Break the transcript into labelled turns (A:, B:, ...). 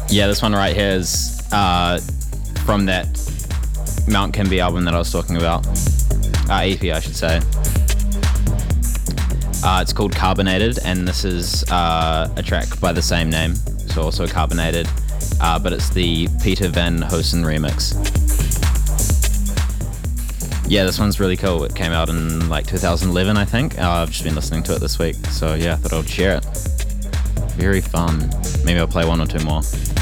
A: Yeah, this one right here is from that Mount Kimby album that I was talking about. EP, I should say. It's called Carbonated, and this is a track by the same name, so also Carbonated, but it's the Peter Van Hosen remix. Yeah, this one's really cool. It came out in like 2011, I think. I've just been listening to it this week, so yeah, I thought I'd share it. Very fun. Maybe I'll play one or two more.